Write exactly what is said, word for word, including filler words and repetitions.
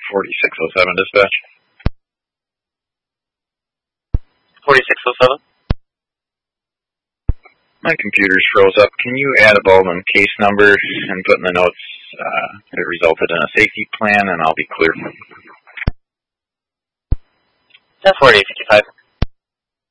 forty-six oh seven, dispatch. forty-six oh seven. My computer's froze up. Can you add a Baldwin case number and put in the notes uh, it resulted in a safety plan, and I'll be clear. ten forty-eight fifty-five.